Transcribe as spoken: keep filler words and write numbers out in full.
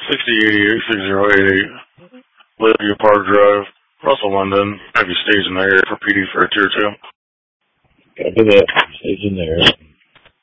sixty eighty-eight, six zero eight eight, Lakeview Park Drive, Russell, London. Have you staged in the area for P D for a tier two? Copy that. Staged in there.